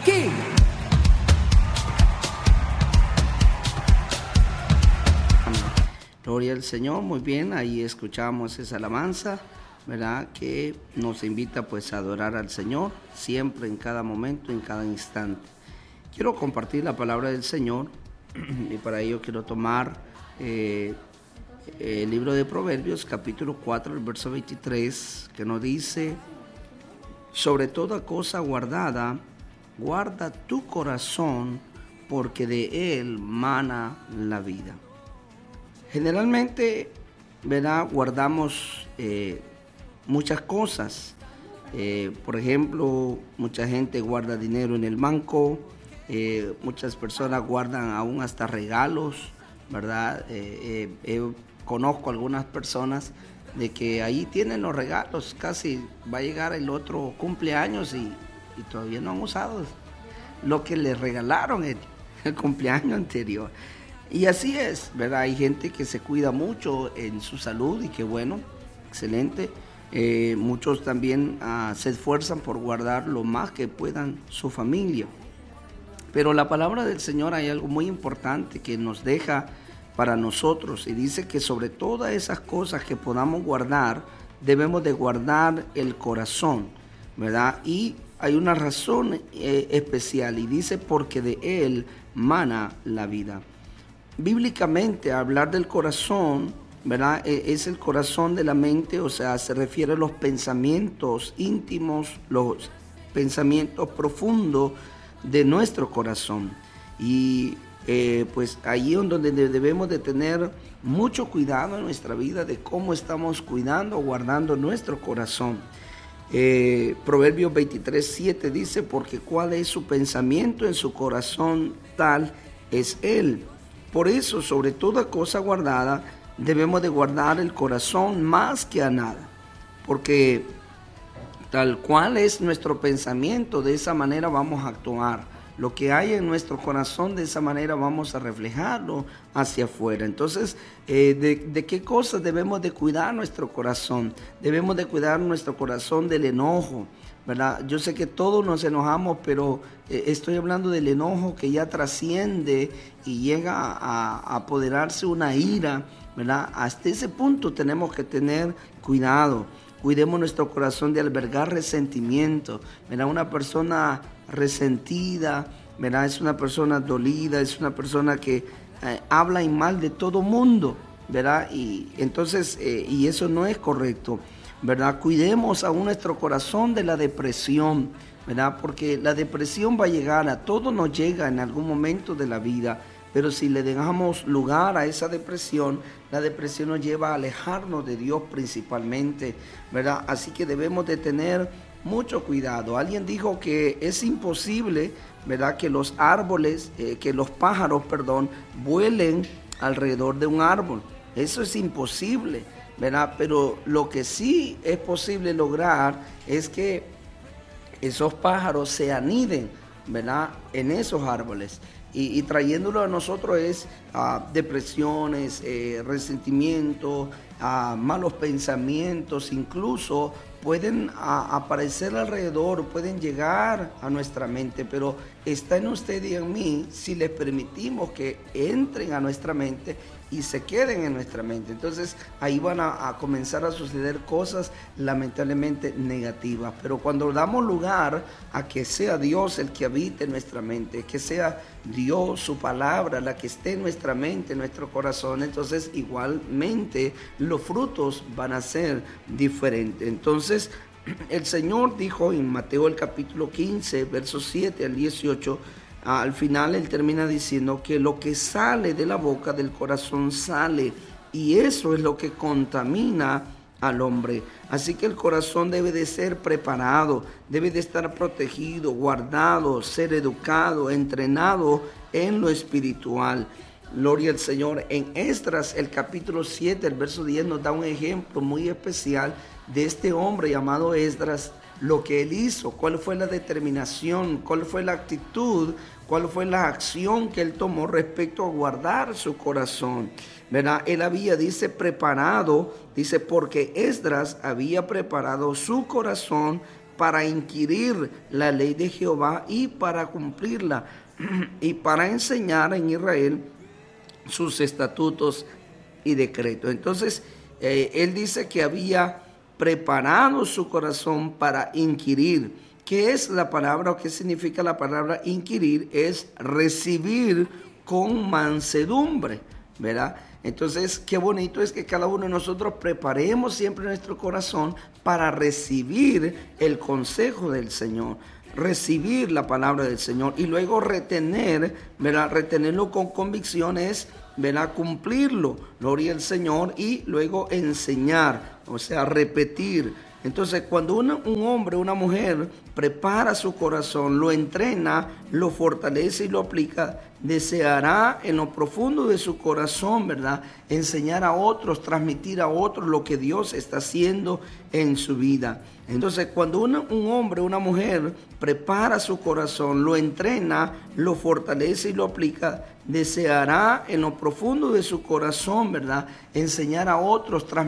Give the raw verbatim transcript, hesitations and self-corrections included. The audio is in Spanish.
aquí. Gloria al Señor, muy bien, ahí escuchamos esa alabanza, ¿verdad? Que nos invita pues a adorar al Señor siempre, en cada momento, en cada instante. Quiero compartir la palabra del Señor y para ello quiero tomar eh, el libro de Proverbios, capítulo cuatro, el verso veintitrés, que nos dice: sobre toda cosa guardada, guarda tu corazón, porque de él mana la vida. Generalmente, ¿verdad?, guardamos eh, muchas cosas. Eh, por ejemplo, mucha gente guarda dinero en el banco, eh, muchas personas guardan aún hasta regalos, ¿verdad? Eh, eh, eh, conozco algunas personas de que ahí tienen los regalos, casi va a llegar el otro cumpleaños y, y todavía no han usado lo que les regalaron el, el cumpleaños anterior. Y así es, ¿verdad? Hay gente que se cuida mucho en su salud y qué bueno, excelente. Eh, muchos también uh, se esfuerzan por guardar lo más que puedan su familia. Pero la palabra del Señor, hay algo muy importante que nos deja para nosotros y dice que sobre todas esas cosas que podamos guardar, debemos de guardar el corazón, ¿verdad? Y hay una razón eh, especial y dice: porque de él mana la vida. Bíblicamente, hablar del corazón, ¿verdad?, es el corazón de la mente, o sea, se refiere a los pensamientos íntimos, los pensamientos profundos de nuestro corazón. Y eh, pues allí es donde debemos de tener mucho cuidado en nuestra vida de cómo estamos cuidando o guardando nuestro corazón. Eh, Proverbios veintitrés, siete dice: porque cuál es su pensamiento en su corazón, tal es él. Por eso, sobre toda cosa guardada, debemos de guardar el corazón más que a nada, porque tal cual es nuestro pensamiento, de esa manera vamos a actuar. Lo que hay en nuestro corazón, de esa manera vamos a reflejarlo hacia afuera. Entonces, eh, de, ¿de qué cosas debemos de cuidar nuestro corazón? Debemos de cuidar nuestro corazón del enojo, ¿verdad? Yo sé que todos nos enojamos, pero eh, estoy hablando del enojo que ya trasciende y llega a, a apoderarse una ira, ¿verdad? Hasta ese punto tenemos que tener cuidado. Cuidemos nuestro corazón de albergar resentimiento, ¿verdad? Una persona resentida, ¿verdad?, es una persona dolida, es una persona que eh, habla en mal de todo mundo, ¿verdad? Y entonces, eh, y eso no es correcto, ¿verdad? Cuidemos aún nuestro corazón de la depresión, ¿verdad? Porque la depresión va a llegar, a todos nos llega en algún momento de la vida, pero si le dejamos lugar a esa depresión, la depresión nos lleva a alejarnos de Dios principalmente, ¿verdad? Así que debemos de tener mucho cuidado. Alguien dijo que es imposible, ¿verdad?, que los árboles, eh, que los pájaros, perdón, vuelen alrededor de un árbol. Eso es imposible, ¿verdad? Pero lo que sí es posible lograr es que esos pájaros se aniden, ¿verdad?, en esos árboles. Y, y trayéndolo a nosotros es uh, depresiones, eh, resentimiento, uh, malos pensamientos, incluso pueden uh, aparecer alrededor, pueden llegar a nuestra mente, pero está en usted y en mí si les permitimos que entren a nuestra mente y se queden en nuestra mente. Entonces ahí van a, a comenzar a suceder cosas lamentablemente negativas, pero cuando damos lugar a que sea Dios el que habite en nuestra mente, que sea Dios, su palabra, la que esté en nuestra mente, en nuestro corazón, entonces igualmente los frutos van a ser diferentes. Entonces el Señor dijo en Mateo el capítulo quince, versos siete al dieciocho, al final él termina diciendo que lo que sale de la boca del corazón sale, y eso es lo que contamina al hombre. Así que el corazón debe de ser preparado, debe de estar protegido, guardado, ser educado, entrenado en lo espiritual. Gloria al Señor. En Esdras, el capítulo siete, el verso diez, nos da un ejemplo muy especial de este hombre llamado Esdras, lo que él hizo, cuál fue la determinación, cuál fue la actitud, cuál fue la acción que él tomó respecto a guardar su corazón, ¿verdad? Él había, dice, preparado, dice, porque Esdras había preparado su corazón para inquirir la ley de Jehová y para cumplirla, y para enseñar en Israel sus estatutos y decretos. Entonces, eh, él dice que había preparado su corazón para inquirir. ¿Qué es la palabra o qué significa la palabra inquirir? Es recibir con mansedumbre, ¿verdad? Entonces, qué bonito es que cada uno de nosotros preparemos siempre nuestro corazón para recibir el consejo del Señor, recibir la palabra del Señor y luego retener, ¿verdad? Retenerlo con convicciones, ¿verdad? Cumplirlo, gloria al Señor, y luego enseñar, o sea, repetir. Entonces, cuando una, un hombre, una mujer prepara su corazón, lo entrena, lo fortalece y lo aplica, deseará en lo profundo de su corazón, ¿verdad?, enseñar a otros, transmitir a otros lo que Dios está haciendo en su vida. Entonces, cuando una, un hombre, una mujer prepara su corazón, lo entrena, lo fortalece y lo aplica, deseará en lo profundo de su corazón, ¿verdad?, enseñar a otros, transmitir